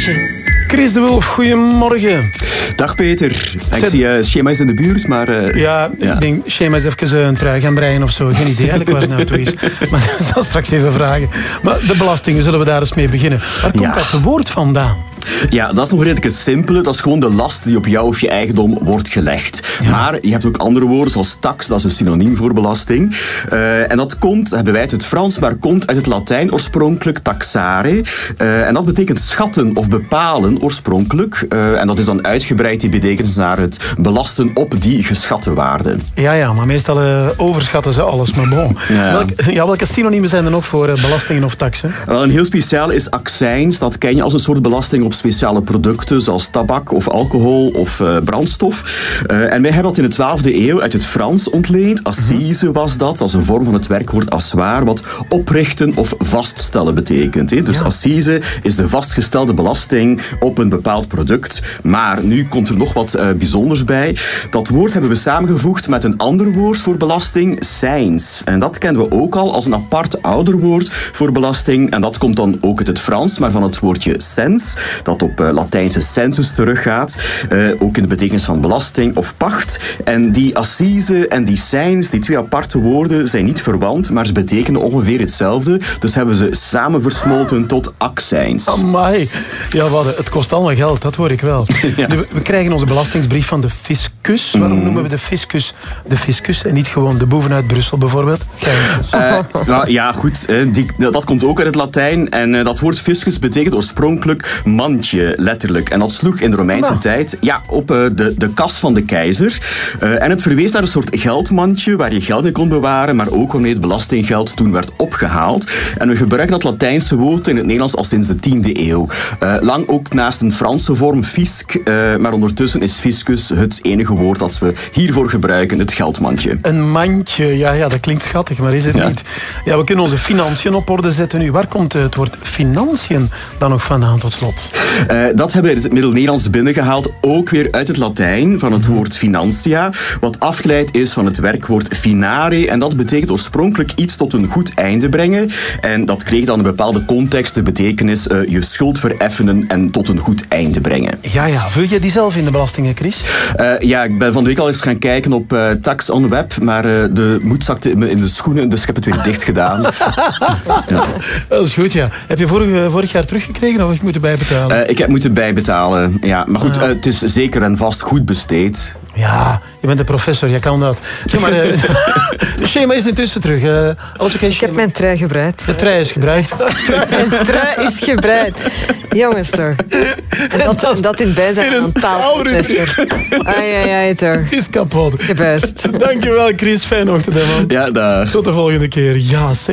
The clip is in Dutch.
Roger. Chris de Wulf, goedemorgen. Dag Peter. Ik zie Schema is in de buurt, maar... Ik denk, Schema is even een trui gaan breien of zo. Geen idee eigenlijk waar ze nou toe is. Maar ik zal straks even vragen. Maar de belastingen, zullen we daar eens mee beginnen. Waar komt dat woord vandaan? Ja, dat is nog redelijk simpele. Dat is gewoon de last die op jou of je eigendom wordt gelegd. Ja. Maar je hebt ook andere woorden, zoals tax, dat is een synoniem voor belasting. En dat komt, hebben wij uit het Frans, maar komt uit het Latijn oorspronkelijk taxare. En dat betekent schatten of bepalen oorspronkelijk. En dat is dan uitgebreid, die betekenis, naar het belasten op die geschatte waarde. Ja, maar meestal overschatten ze alles, maar bon. Ja. Welke synoniemen zijn er nog voor belastingen of taxen? Wel, een heel speciaal is accijns. Dat ken je als een soort belasting op speciale producten zoals tabak of alcohol of brandstof. En wij hebben dat in de 12e eeuw uit het Frans ontleend. Assise was dat. Dat is een vorm van het werkwoord asseoir, wat oprichten of vaststellen betekent. Dus assise is de vastgestelde belasting op een bepaald product. Maar nu komt er nog wat bijzonders bij. Dat woord hebben we samengevoegd met een ander woord voor belasting, seins. En dat kennen we ook al als een apart ouder woord voor belasting. En dat komt dan ook uit het Frans, maar van het woordje cens, dat op Latijnse census teruggaat. Ook in de betekenis van belasting of pacht. En die assise en die seins, die twee aparte woorden, zijn niet verwant, maar ze betekenen ongeveer hetzelfde. Dus hebben ze samen versmolten tot accijns. Amai. Ja, het kost allemaal geld, dat hoor ik wel. Ja. We krijgen onze belastingsbrief van de fiscus. Waarom noemen we de fiscus en niet gewoon de boeven uit Brussel bijvoorbeeld? Ja, goed. Dat komt ook uit het Latijn. En dat woord fiscus betekent oorspronkelijk mandje, letterlijk. En dat sloeg in de Romeinse tijd op de kas van de keizer. En het verwees naar een soort geldmandje waar je geld in kon bewaren, maar ook waarmee het belastinggeld toen werd opgehaald. En we gebruiken dat Latijnse woord in het Nederlands al sinds de 10e eeuw. Lang ook naast een Franse vorm, fisc, maar ondertussen is fiscus het enige woord dat we hiervoor gebruiken, het geldmandje. Een mandje, ja, dat klinkt schattig, maar is het niet? Ja, we kunnen onze financiën op orde zetten nu. Waar komt het woord financiën dan nog vandaan tot slot? Dat hebben we in het Middel-Nederlands binnengehaald, ook weer uit het Latijn, van het woord financia, wat afgeleid is van het werkwoord finare. En dat betekent oorspronkelijk iets tot een goed einde brengen. En dat kreeg dan een bepaalde context, de betekenis je schuld vereffenen en tot een goed einde brengen. Ja, vul je die zelf in de belastingen, Chris? Ik ben van de week al eens gaan kijken op Tax on Web, maar de moed zakte me in de schoenen, dus ik heb het weer dicht gedaan. Ja. Dat is goed, ja. Heb je vorig jaar teruggekregen of heb je moeten bijbetalen? Ik heb moeten bijbetalen, ja. Maar goed, het is zeker en vast goed besteed. Ja, je bent een professor, je kan dat. Zeg maar, Schema is intussen terug. Alles okay, ik heb mijn trui gebreid. De trui is gebreid. Mijn trui is gebreid. Jongens toch. En dat in bijzijn van een taalprofessor. Ai, toch. Het is kapot. Gebuist. Dankjewel, Chris. Fijne ochtend, man. Ja, dag. Tot de volgende keer. Ja,